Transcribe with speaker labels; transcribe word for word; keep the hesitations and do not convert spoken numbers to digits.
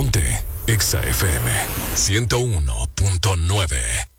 Speaker 1: Ponte Exa F M ciento uno punto nueve.